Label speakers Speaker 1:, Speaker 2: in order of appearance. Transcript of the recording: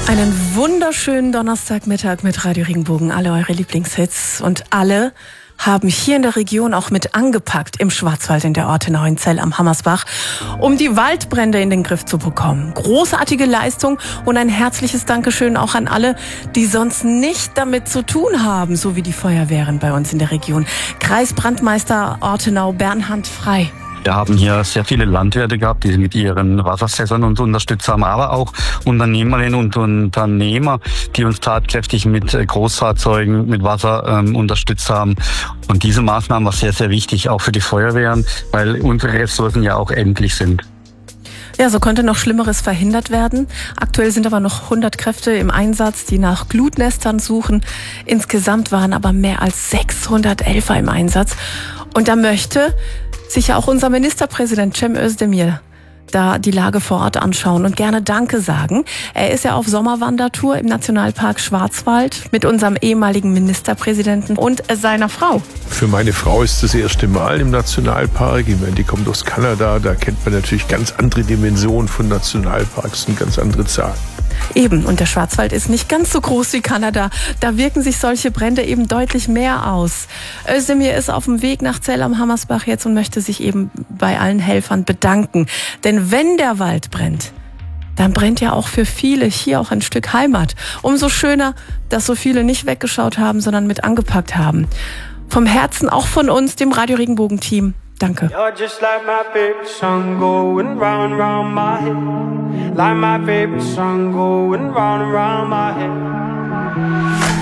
Speaker 1: Einen wunderschönen Donnerstagmittag mit Radio Regenbogen. Alle eure Lieblingshits und alle haben hier in der Region auch mit angepackt im Schwarzwald in der Ortenau in Zell am Hammersbach, um die Waldbrände in den Griff zu bekommen. Großartige Leistung und ein herzliches Dankeschön auch an alle, die sonst nicht damit zu tun haben, so wie die Feuerwehren bei uns in der Region. Kreisbrandmeister Ortenau Bernhard Frei.
Speaker 2: Wir haben hier sehr viele Landwirte gehabt, die mit ihren Wasserfässern uns unterstützt haben, aber auch Unternehmerinnen und Unternehmer, die uns tatkräftig mit Großfahrzeugen, mit Wasser unterstützt haben. Und diese Maßnahme war sehr, sehr wichtig, auch für die Feuerwehren, weil unsere Ressourcen ja auch endlich sind.
Speaker 1: Ja, so konnte noch Schlimmeres verhindert werden. Aktuell sind aber noch 100 Kräfte im Einsatz, die nach Glutnestern suchen. Insgesamt waren aber mehr als 600 Helfer im Einsatz. Und da möchte sich auch unser Ministerpräsident Cem Özdemir da die Lage vor Ort anschauen und gerne Danke sagen. Er ist ja auf Sommerwandertour im Nationalpark Schwarzwald mit unserem ehemaligen Ministerpräsidenten und seiner Frau.
Speaker 3: Für meine Frau ist das erste Mal im Nationalpark. Ich meine, die kommt aus Kanada, da kennt man natürlich ganz andere Dimensionen von Nationalparks und ganz andere Zahlen.
Speaker 1: Eben, und der Schwarzwald ist nicht ganz so groß wie Kanada. Da wirken sich solche Brände eben deutlich mehr aus. Özdemir ist auf dem Weg nach Zell am Hammersbach jetzt und möchte sich eben bei allen Helfern bedanken. Denn wenn der Wald brennt, dann brennt ja auch für viele hier auch ein Stück Heimat. Umso schöner, dass so viele nicht weggeschaut haben, sondern mit angepackt haben. Vom Herzen auch von uns, dem Radio Regenbogen-Team. Danke.
Speaker 4: You're just like my favorite song going round and round my head. Like my favorite song going round and round my head.